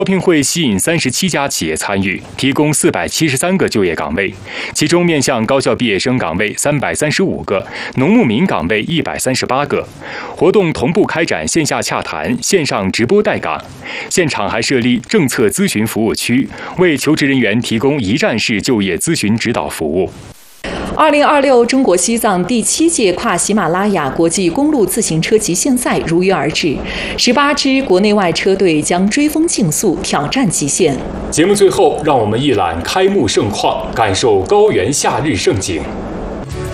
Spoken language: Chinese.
招聘会吸引37家企业参与，提供473个就业岗位，其中面向高校毕业生岗位335个，农牧民岗位138个。活动同步开展线下洽谈、线上直播带岗，现场还设立政策咨询服务区，为求职人员提供一站式就业咨询指导服务。 2026中国西藏第7届跨喜马拉雅国际公路自行车极限赛如约而至，18支国内外车队将追风竞速，挑战极限。 节目最后，让我们一览开幕盛况，感受高原夏日盛景。